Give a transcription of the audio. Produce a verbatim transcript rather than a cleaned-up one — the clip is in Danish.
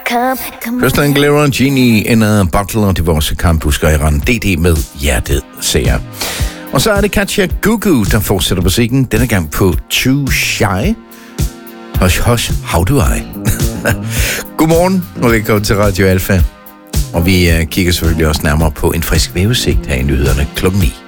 Christian Aguilera, Genie in a Bottle, og det var også kampbusker i Rand D D med Hjertet, siger jeg. Og så er det Katja Gugu, der fortsætter musikken, denne gang på Too Shy. Hush, hush, how do I? Godmorgen, og velkommen til Radio Alfa. Og vi uh, kigger selvfølgelig også nærmere på en frisk vævesigt her i nyhederne klokken ni.